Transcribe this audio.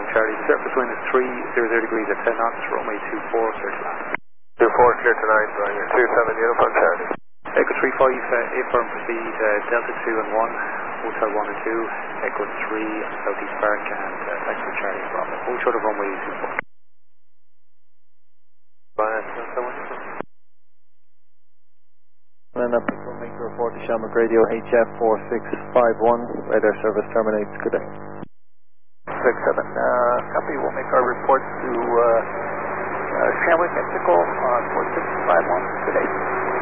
Charlie. Surface wind is 300 degrees at 10 knots, runway 24, clear to land. 24, clear to 9, Ryanair 27, uniform Charlie. Echo 35, A-firm proceed, Delta 2 and 1, Hotel 1 and 2, Echo 3 on Southeast Park, and taxi Charlie Bravo. Hold short of runway 24. And up will make the report to Shamrock Radio HF 4651. Radar service terminates. Good day. 67. Copy. We'll make our report to Shamrock Mexico on 4651. Good day.